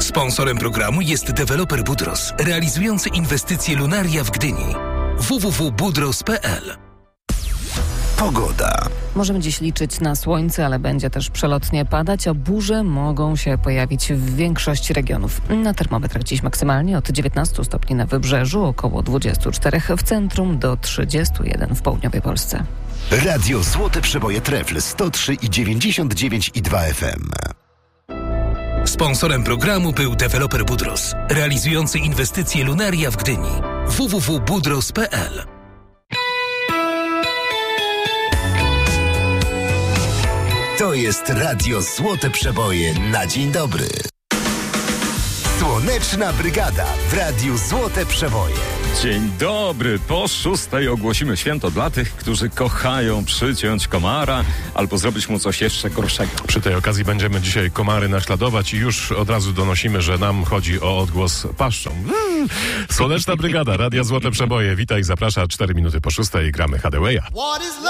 Sponsorem programu jest deweloper Budros, realizujący inwestycje Lunaria w Gdyni. www.budros.pl. Pogoda. Możemy dziś liczyć na słońce, ale będzie też przelotnie padać, a burze mogą się pojawić w większości regionów. Na termometrach dziś maksymalnie od 19 stopni na wybrzeżu, około 24 w centrum do 31 w południowej Polsce. Radio Złote Przeboje Trefl 103,99,2 FM. Sponsorem programu był deweloper Budros, realizujący inwestycje Lunaria w Gdyni. www.budros.pl. To jest Radio Złote Przeboje na dzień dobry. Słoneczna Brygada w Radiu Złote Przeboje. Dzień dobry. Po 6:00 ogłosimy święto dla tych, którzy kochają przyciąć komara albo zrobić mu coś jeszcze gorszego. Przy tej okazji będziemy dzisiaj komary naśladować i już od razu donosimy, że nam chodzi o odgłos paszczą. Słoneczna Brygada, Radia Złote Przeboje. Witaj, zaprasza 4 minuty po 6:00 i gramy Hadawaya.